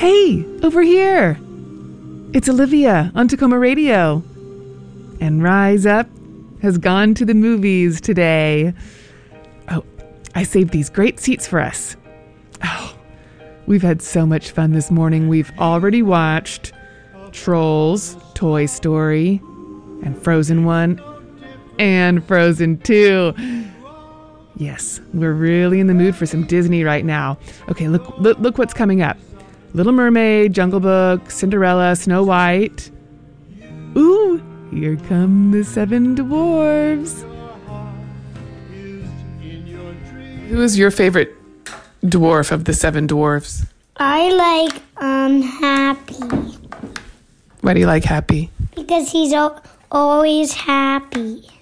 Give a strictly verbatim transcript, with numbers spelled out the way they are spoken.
Hey, over here. It's Olivia on Tacoma Radio. And Rise Up has gone to the movies today. Oh, I saved these great seats for us. Oh, we've had so much fun this morning. We've already watched Trolls, Toy Story, and Frozen one, and Frozen two. Yes, we're really in the mood for some Disney right now. Okay, look, look, look what's coming up. Little Mermaid, Jungle Book, Cinderella, Snow White. Ooh, here come the Seven Dwarves. Who is your favorite dwarf of the Seven Dwarfs? I like um Happy. Why do you like Happy? Because he's al- always happy.